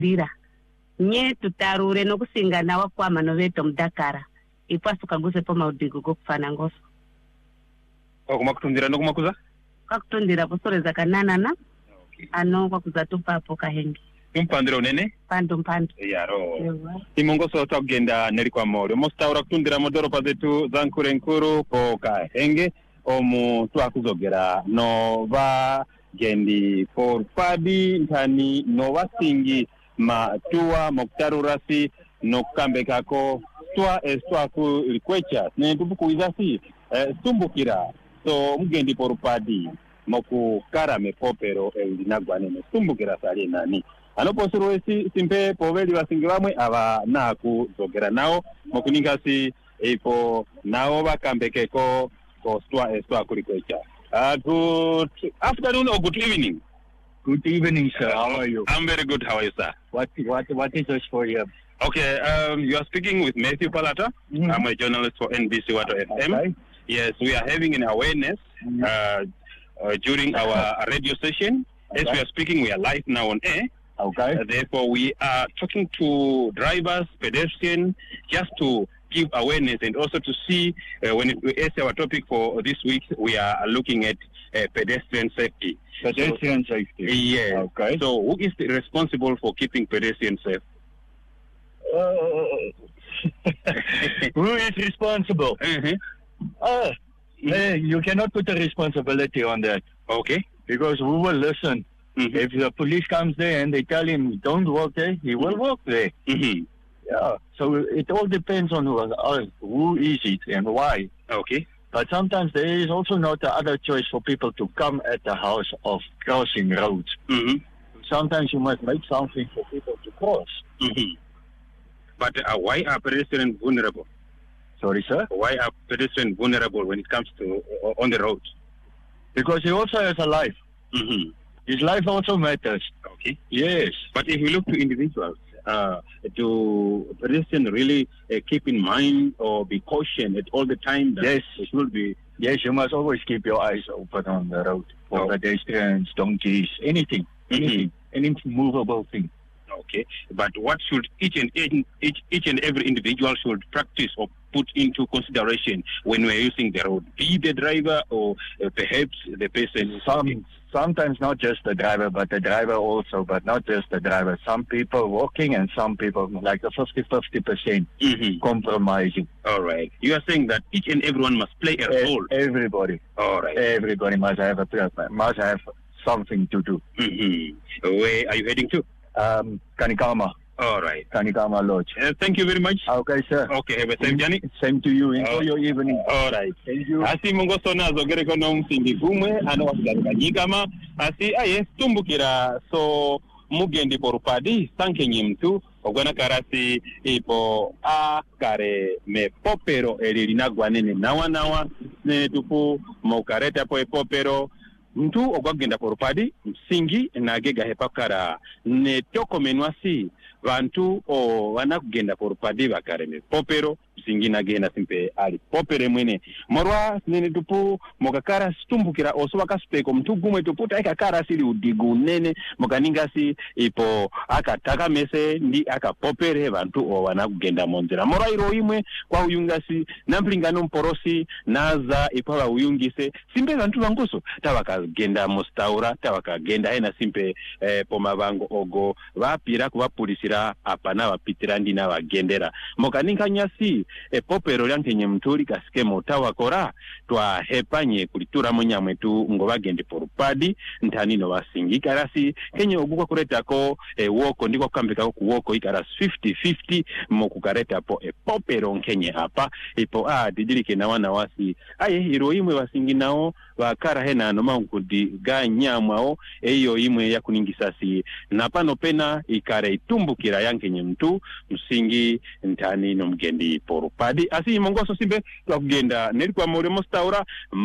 dira nye tutarure nokusingana wakwama noveto mudakara ipasuka guze po maudigo gokufana ngoso okumakutundira nokumakuza kakutundira posoreza kananana ano kwakuza tupapo kahenge umpandira unene mpando yaro imongoso twagenda neri kwa mori mostaura kutundira modoropa zetu za Nkurenkuru po kahenge omu twakuzogera no bagendi porpadi ntani no basingi matua moktarurasi no kambekako twa ku likwecha ne tubukuizasi stumbukira so mugendi porpadi moku karame popero elinagwane stumbukira sali nani anoposiro simpe poveli basingi bamwe aba naku zogera nao mokuningasi ipo nao bakambekeko ko stwa ku likwecha. Good afternoon or good evening. Good evening, sir. How are you? I'm very good. How are you, sir? What is this for you? Okay, you are speaking with Matthew Palata. Mm-hmm. I'm a journalist for NBC Wato FM. Okay. Yes, we are having an awareness during our radio session. Okay. As we are speaking, we are live now on air. Okay. Therefore, we are talking to drivers, pedestrians, just to give awareness and also to see as our topic for this week, we are looking at pedestrian safety. Pedestrian safety. Yes. Okay. So who is responsible for keeping pedestrians safe? Who is responsible? Mm-hmm. You cannot put the responsibility on that. Okay. Because who will listen? Mm-hmm. If the police comes there and they tell him, don't walk there, he will walk there. Mm-hmm. Yeah, so it all depends on who is it and why. Okay. But sometimes there is also not the other choice for people to come at the house of crossing roads. Mm-hmm. Sometimes you must make something for people to cross. Mm-hmm. But why are pedestrians vulnerable? Sorry, sir? Why are pedestrians vulnerable when it comes to on the road? Because he also has a life. Mm-hmm. His life also matters. Okay. Yes. But if we look to individuals, do pedestrians really keep in mind or be cautioned at all the time? That yes. It should be. Yes, you must always keep your eyes open on the road for pedestrians, donkeys, anything, any movable thing. Okay, but what should each and every individual should practice or put into consideration when we're using the road? Be the driver or perhaps the person. Sometimes not just the driver, but the driver also, but not just the driver. Some people walking and some people like the 50% compromising. All right. You are saying that each and everyone must play a role. Everybody. All right. Everybody must have something to do. Mm-hmm. Where are you heading to? Kanikama. All right. Kanikama Lodge. Thank you very much. Okay, sir. Okay, have a safe journey. Same to you. Enjoy your evening. All right. Thank you. Asi mungoso nazo gereko no msingi gumwe ano wasigara nyikama asi aye tumbukira so mugendi porupadi sankenyi mtu ogwana karasi ipo kare me popero elilinagwa nene nawa ne tupu mokareta po popero mtu ogwagenda porupadi msingi nagega hepakara ne toko menwasi vantu o vanakugenda porupadi vakareme popero msingi nagenda simpe ali popere mwene morwa nene tupu mokakara stumbukira oso vakaspeko mtu gumwe tuputa ekakara sili udigu nene mokaningasi ipo akataka mese ndi akapopere vantu o vanakugenda monzera morwa iro imwe kwa uyungasi nampilingano mporosi naza ipo vauyungise simpe vantu vanguso tavakagenda mustaura tavakagenda ena simpe pomavango ogo vapira kuvapulisira apana vapitira ndina vagendera mokaninganyasi popero lyankenye mtuli kasike motawa kora twa hepanye kulitura munyamwe tu ngobagende porupadi ntanino basingi karasi kenye ogukwa kuretako woko ndiko kukambika ku woko ikarasi 50-50 mokukareta po popero nkenye hapa ipo didilike na wana wasi aye iro imwe basingi nao bakara hena no mankudi ganyamwao eyo imwe yakuningisasi napano pena ikare itumbukira yankenye mtu msingi ntani no mgendi porupadi asi mongoso simbe twakugenda neri kwa muri mostaura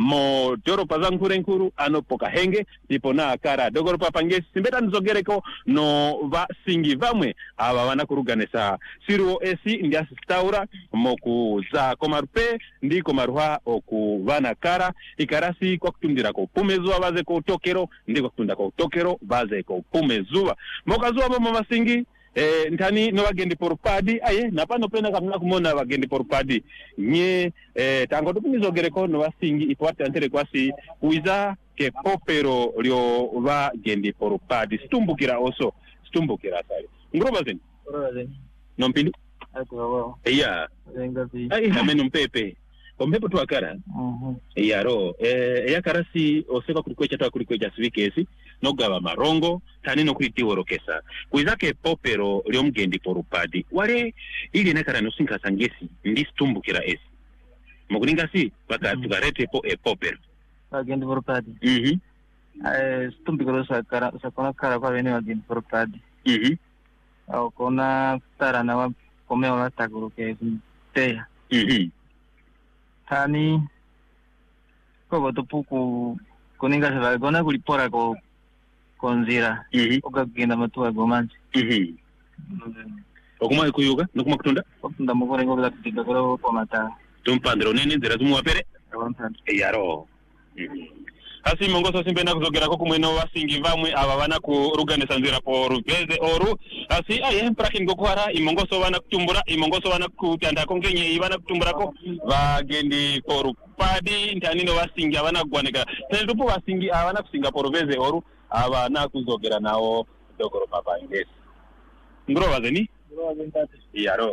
mo doropa za Nkurenkuru ano pokahenge tipo na akara dogoropa pangesi simbeta nzogereko no vasingi vamwe ava vanakuruganisa siruo esi ndi staura moku za komarupe ndi komaruha oku vana kara ikarasi kwa kutundira ko pumezuwa vaze ko tokero ndi kwa kutunda ko tokero vaze ko pumezuwa mokazuwa mama vasingi ntani no wagendi porupadi aye napano pena kamuna kumona wagendi porupadi nye tango tupinizogere no wasingi ipwate antere kwasi kuiza ke popero lyo wagendi porupadi stumbukira sali nguroba zeni nompindi iya ai amenu mpepe ompepo twakara yaro yakarasi oseka kulikwecha takulikwecha sivikesi nogaba marongo tani no kwitiworokesa kuizake popero lyomgendi porupadi wale ili nakara no sinka sangesi ndistumbukira esi mukuninga si baka tugarete popero wagendi porupadi stumbukira sakona kara kwa bene wagendi porupadi au kona tara na wa komeo wa takuruke teya tani ko tupuku kuninga se gona kulipora ko konzira okagenda matuwa gomanzi okuma kuyuga nokuma kutunda mukore ngo kutika ko pomata tumpandro nene nzira zumuwapere yaro asi mongoso simpena kuzogera ko kumweno wasingi vamwe aba bana ku ruganisa nzira po ruveze oru asi aye prakin gokwara imongoso bana kutumbura imongoso bana kutanda kongenye ibana kutumbura ko bagendi porupadi ntanino wasingi abana gwanega telupo wasingi abana kusinga po ruveze oru abana kuzogera nawo dogoro papa ingesi ngro wazeni yaro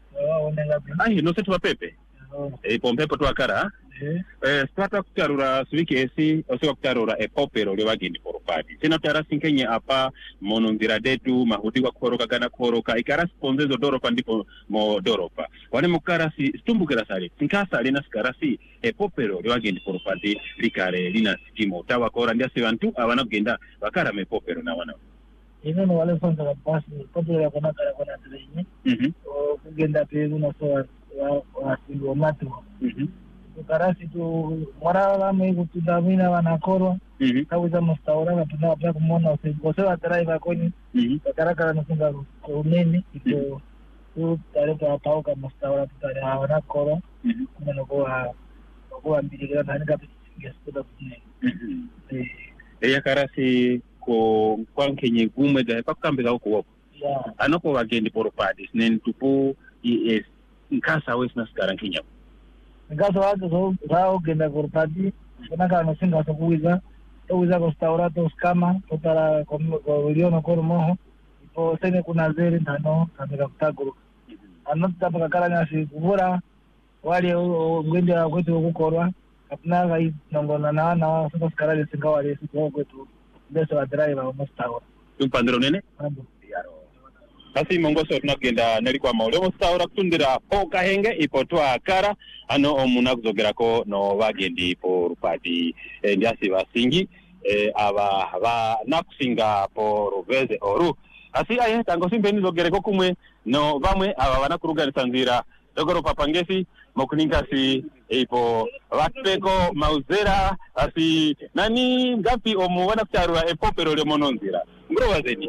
aye no setu pepe pompepo twakara strata kutarura sivikesi osika kutarura popero lyowagendi porupadi tena tarasinkenye apa mononzira detu mahudi kwa kuhoroka kana kuhoroka ikara sponzezo doropa ndipo mo doropa wane mukarasi stumbukira sale sinkasa lina sikarasi popero lyowagendi porupadi likare lina sikimo tawa kora ndiasi bantu abana kugenda bakara me popero na wana ino no wale fonza basi popero ya kona kara kona trenye kugenda pegu na so wa singo matu karasi tu mara me kutudamina wanakorwa kawiza mustaura batuna pia kumona usigosewa driver koni karaka na singa kuneni iko tu tarehe hapa kwa mustaura tutare wanakorwa kuna kwa mbiligana ndani kabisa ngeskoda kuneni karasi ko kwankenye gume da pakambela huko anoko wagendi porupadi nen tupu es nkasa wesna skarankenya ngaso wazo zao genda porupadi kuna kana singa kuwiza ko restaurant skama totara ko liona ko moho ipo sene kuna zeri ndano kamera kutaguru anotsa pakakala nyasi kubura wale ngende kwetu kukorwa kapna gai nongona na sasa skarale singa wale siko kwetu ndeso wa driver wa mustaura tumpandiro nene yaro kasi mongoso tunagenda nali kwa maule mustaura kutundira okahenge ipotwa kara ano omuna kuzogerako no wagendi porupadi ndiasi basingi aba ba nakusinga po ruveze oru asi aye tango simpeni zogereko kumwe no bamwe aba bana kuruganisa nzira dogoro papangesi mokuningasi ipo watpeko mauzera asi nani ngapi omuwana kutarura popero le mononzira ngoro wazeni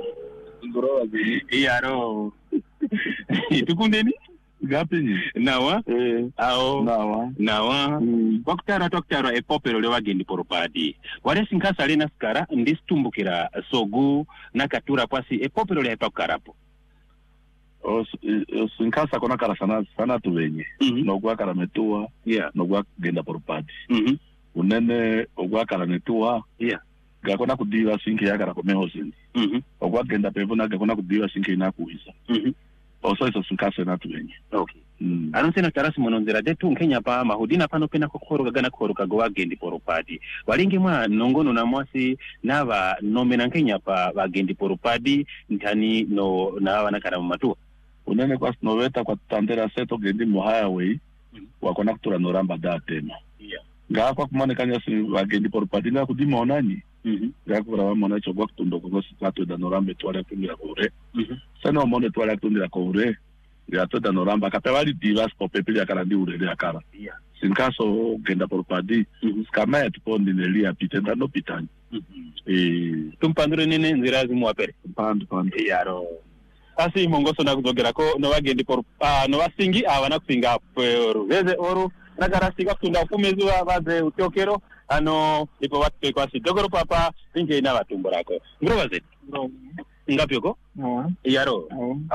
yaro tukundeni gapi nawa ao nawa wakutara popero le wagendi porupadi wale sinkasa lena skara ndistumbukira sogu nakatura pasi popero le hepakarapo sinkasa kona kara sana tuwenye nogwa kara metua nogwa genda porupadi unene ogwa kara metua gakona kudiva sinki yakara komeho zindi ogwa genda pevuna gakona kudiva sinki inakuisa oso iso sinkasa na tuwenye anonsena karasi mononzera detu nkenya pa mahudina pano pena kokoro gana koro kago wagendi porupadi walingi mwa nongono na mwasi nava nomena nkenya pa wagendi porupadi ntani no na wana kara matua unene kwa sinoveta kwa tandera seto gendi mo highway wakona kutura noramba da tena nga kwa kumane kanya si wagendi porupadi na kudima onani nga kwa wamona chogwa kutundo kwa sitatu da noramba tuwala kutungira kore sana wamone tuwala kutungira kore ya toda noramba kapewali divas popepili akara ndi urele akara sinkaso genda porupadi skama ya tupondi nelia pitenda no pitani tumpandure nene nzirazi muwapere pandu yaro asi mongoso na kuzogera ko no wagendi no wasingi abana kusinga ruveze oru nakarasika kutunda kumezwa baze utokero ano ipo watpe kwasi dogoro papa inge ina batumborako ngro baze Ngapi uko? Yaro.